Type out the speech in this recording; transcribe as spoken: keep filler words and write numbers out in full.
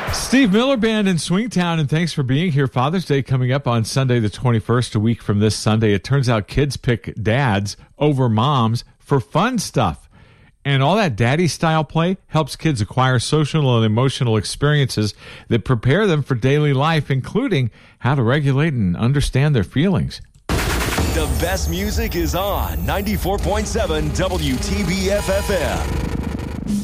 Steve Miller Band in Swingtown, and thanks for being here. Father's Day coming up on Sunday the twenty-first, a week from this Sunday. It turns out kids pick dads over moms for fun stuff. And all that daddy-style play helps kids acquire social and emotional experiences that prepare them for daily life, including how to regulate and understand their feelings. The best music is on ninety-four point seven W T B F F M.